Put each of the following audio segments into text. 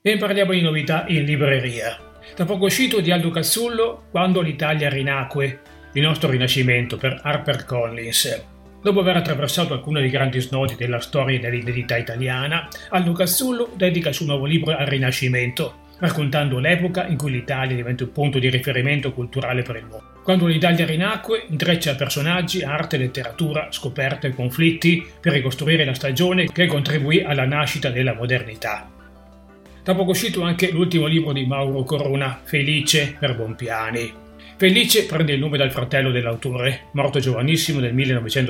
E parliamo di novità in libreria. Da poco uscito di Aldo Cazzullo, Quando l'Italia rinacque, il nostro rinascimento, per HarperCollins. Dopo aver attraversato alcuni dei grandi snodi della storia e dell'identità italiana, Aldo Cazzullo dedica il suo nuovo libro al Rinascimento, raccontando l'epoca in cui l'Italia diventa un punto di riferimento culturale per il mondo. Quando l'Italia rinacque, intreccia personaggi, arte, letteratura, scoperte e conflitti per ricostruire la stagione che contribuì alla nascita della modernità. Da poco uscito anche l'ultimo libro di Mauro Corona, Felice, per Bompiani. Felice prende il nome dal fratello dell'autore, morto giovanissimo nel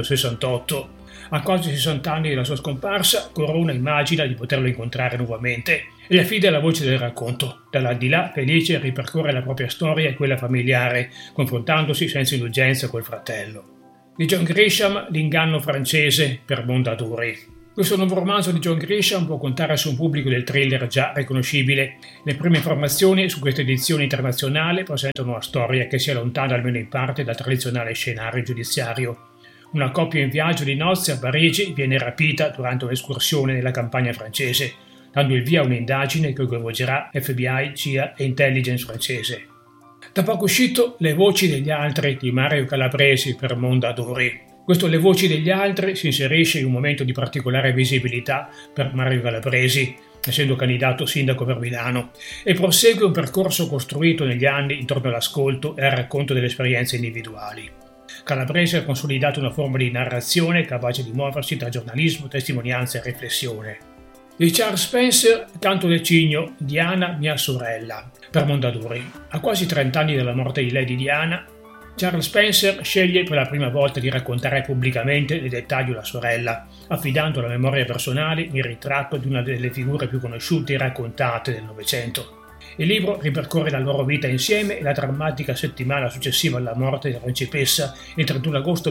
1968. A quasi 60 anni dalla sua scomparsa, Corona immagina di poterlo incontrare nuovamente e gli affida la voce del racconto. Dall'aldilà, Felice ripercorre la propria storia e quella familiare, confrontandosi senza indulgenza col fratello. Di John Grisham, L'inganno francese, per Mondadori. Questo nuovo romanzo di John Grisham può contare su un pubblico del thriller già riconoscibile. Le prime informazioni su questa edizione internazionale presentano una storia che si allontana almeno in parte dal tradizionale scenario giudiziario. Una coppia in viaggio di nozze a Parigi viene rapita durante un'escursione nella campagna francese, dando il via a un'indagine che coinvolgerà FBI, CIA e intelligence francese. Da poco uscito Le voci degli altri di Mario Calabresi, per Mondadori. Questo Le voci degli altri si inserisce in un momento di particolare visibilità per Mario Calabresi, essendo candidato sindaco per Milano, e prosegue un percorso costruito negli anni intorno all'ascolto e al racconto delle esperienze individuali. Calabresi ha consolidato una forma di narrazione capace di muoversi tra giornalismo, testimonianza e riflessione. Di Charles Spencer, Canto del cigno, Diana mia sorella, per Mondadori. A quasi 30 anni dalla morte di Lady Diana, Charles Spencer sceglie per la prima volta di raccontare pubblicamente nei dettagli la sorella, affidando alla memoria personale il ritratto di una delle figure più conosciute e raccontate del Novecento. Il libro ripercorre la loro vita insieme e la drammatica settimana successiva alla morte della principessa, il 31 agosto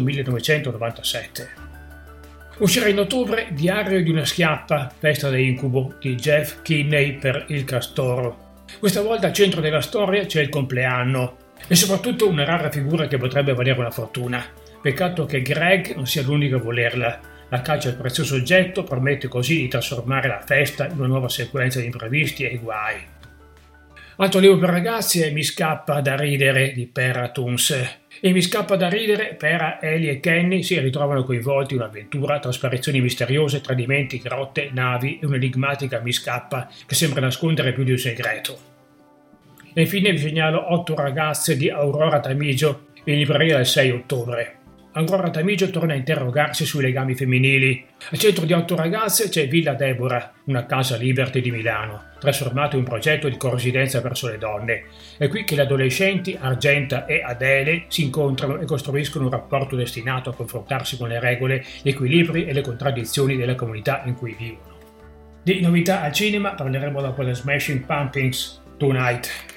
1997. Uscirà in ottobre Diario di una schiappa, festa da incubo, di Jeff Kinney, per Il Castoro. Questa volta al centro della storia c'è il compleanno, e soprattutto una rara figura che potrebbe valere una fortuna. Peccato che Greg non sia l'unico a volerla. La caccia al prezioso oggetto permette così di trasformare la festa in una nuova sequenza di imprevisti e guai. Altro libro per ragazzi è Mi scappa da ridere di Pera Tuns. In Mi scappa da ridere, Pera, Ellie e Kenny si ritrovano coinvolti in un'avventura tra sparizioni misteriose, tradimenti, grotte, navi e un'enigmatica Mi scappa che sembra nascondere più di un segreto. E infine vi segnalo 8 ragazze di Aurora Tamigio, in libreria il 6 ottobre. Aurora Tamigio torna a interrogarsi sui legami femminili. Al centro di 8 ragazze c'è Villa Deborah, una casa Liberty di Milano, trasformato in un progetto di corrispondenza verso le donne. È qui che le adolescenti Argenta e Adele si incontrano e costruiscono un rapporto destinato a confrontarsi con le regole, gli equilibri e le contraddizioni della comunità in cui vivono. Di novità al cinema parleremo dopo The Smashing Pumpkins, Tonight.